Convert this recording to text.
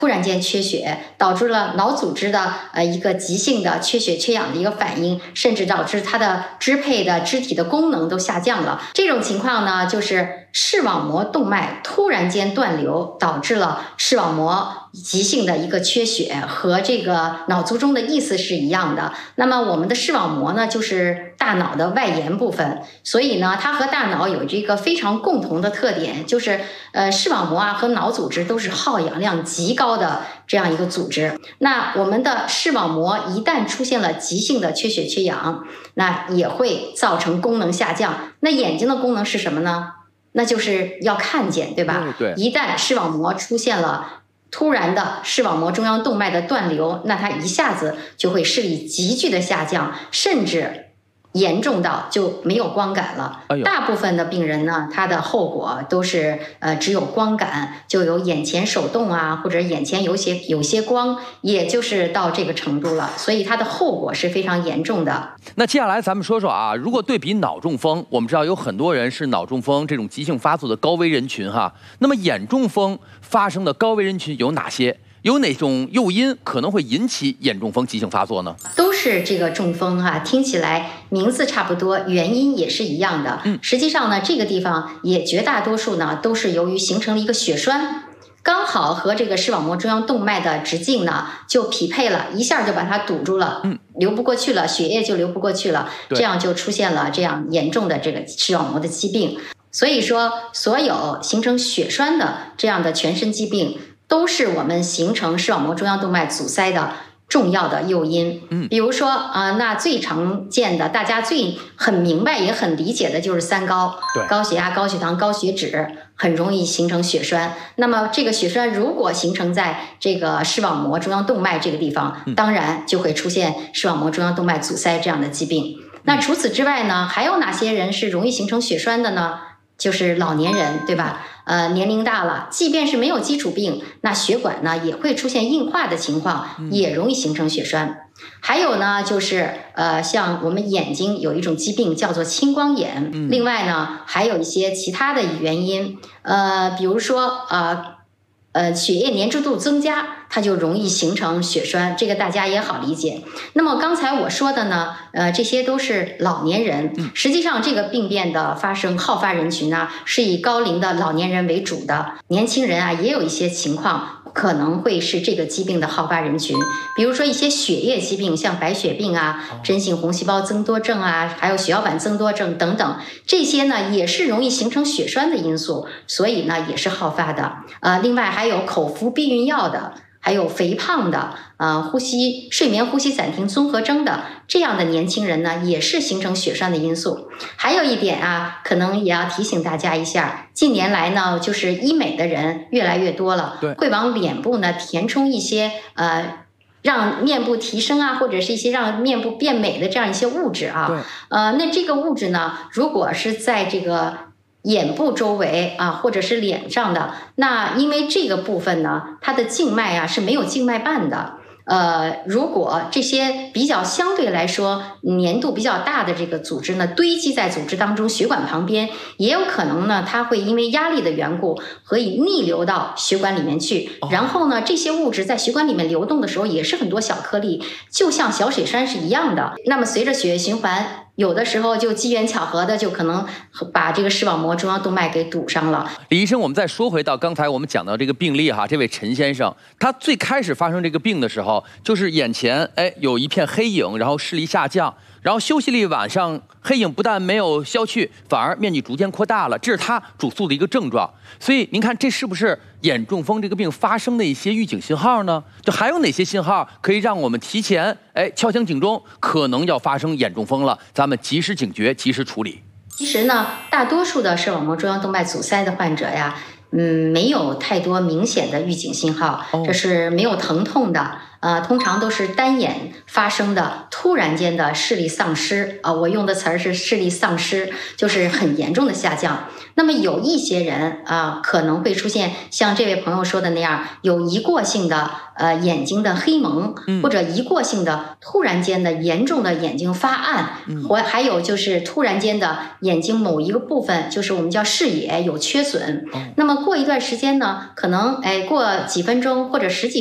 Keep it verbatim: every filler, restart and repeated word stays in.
突然间缺血，导致了脑组织的呃一个急性的缺血缺氧的一个反应，甚至导致它的支配的肢体的功能都下降了。这种情况呢，就是视网膜动脉突然间断流，导致了视网膜急性的一个缺血，和这个脑卒中的意思是一样的。那么我们的视网膜呢，就是大脑的外延部分，所以呢，它和大脑有这个非常共同的特点，就是呃视网膜啊和脑组织都是耗氧量极高的这样一个组织。那我们的视网膜一旦出现了急性的缺血缺氧，那也会造成功能下降。那眼睛的功能是什么呢？那就是要看见，对吧？ 对对。 一旦视网膜出现了突然的视网膜中央动脉的断流，那它一下子就会视力急剧的下降，甚至严重到就没有光感了。 哎呦， 大部分的病人呢，他的后果都是呃只有光感，就有眼前手动啊，或者眼前有些有些光，也就是到这个程度了，所以它的后果是非常严重的。 那接下来咱们说说啊，如果对比脑中风，我们知道有很多人是脑中风这种急性发作的高危人群哈。那么眼中风发生的高危人群有哪些？有哪种诱因可能会引起眼中风急性发作呢？ 都是这个中风哈、啊，听起来名字差不多，原因也是一样的。 嗯， 实际上呢，这个地方也绝大多数呢都是由于形成了一个血栓，刚好和这个视网膜中央动脉的直径呢就匹配了，一下就把它堵住了， 嗯， 流不过去了，血液就流不过去了，这样就出现了这样严重的这个视网膜的疾病。所以说，所有形成血栓的这样的全身疾病，都是我们形成视网膜中央动脉阻塞的重要的诱因。 嗯， 比如说啊、呃，那最常见的，大家最很明白也很理解的就是三高， 对， 高血压、高血糖、高血脂，很容易形成血栓。那么这个血栓如果形成在这个视网膜中央动脉这个地方，当然就会出现视网膜中央动脉阻塞这样的疾病。那除此之外呢，还有哪些人是容易形成血栓的呢？就是老年人，对吧？呃，年龄大了，即便是没有基础病，那血管呢也会出现硬化的情况，也容易形成血栓。还有呢，就是呃，像我们眼睛有一种疾病叫做青光眼，另外呢，还有一些其他的原因，呃，比如说呃。呃，血液粘稠度增加，它就容易形成血栓，这个大家也好理解。那么刚才我说的呢，呃，这些都是老年人。实际上，这个病变的发生好发人群呢，是以高龄的老年人为主的，年轻人啊，也有一些情况可能会是这个疾病的好发人群，比如说一些血液疾病，像白血病啊、真性红细胞增多症啊，还有血小板增多症等等，这些呢也是容易形成血栓的因素，所以呢也是好发的。呃，另外还有口服避孕药的，还有肥胖的，呃，呼吸睡眠呼吸暂停综合征的这样的年轻人呢，也是形成血栓的因素。还有一点啊，可能也要提醒大家一下，近年来呢，就是医美的人越来越多了，会往脸部呢填充一些呃。让面部提升啊，或者是一些让面部变美的这样一些物质啊，呃，那这个物质呢，如果是在这个眼部周围啊，或者是脸上的，那因为这个部分呢，它的静脉啊是没有静脉瓣的。呃，如果这些比较相对来说粘度比较大的这个组织呢，堆积在组织当中，血管旁边，也有可能呢，它会因为压力的缘故，可以逆流到血管里面去。然后呢，这些物质在血管里面流动的时候，也是很多小颗粒，就像小水山是一样的。那么随着血液循环，有的时候就机缘巧合的，就可能把这个视网膜中央动脉给堵上了。 李医生，我们再说回到刚才我们讲到这个病例哈，这位陈先生，他最开始发生这个病的时候，就是眼前哎有一片黑影，然后视力下降，然后休息了一晚上，黑影不但没有消去，反而面积逐渐扩大了，这是他主诉的一个症状。所以您看，这是不是眼中风这个病发生的一些预警信号呢？就还有哪些信号可以让我们提前哎敲响警钟，可能要发生眼中风了，咱们及时警觉，及时处理。 其实呢，大多数的视网膜中央动脉阻塞的患者呀，嗯，没有太多明显的预警信号，这是没有疼痛的， 呃，通常都是单眼发生的突然间的视力丧失啊、呃，我用的词儿是视力丧失，就是很严重的下降。那么有一些人啊、呃，可能会出现像这位朋友说的那样，有一过性的呃眼睛的黑蒙，或者一过性的突然间的严重的眼睛发暗，或还有就是突然间的眼睛某一个部分，就是我们叫视野有缺损。那么过一段时间呢，可能哎过几分钟或者十几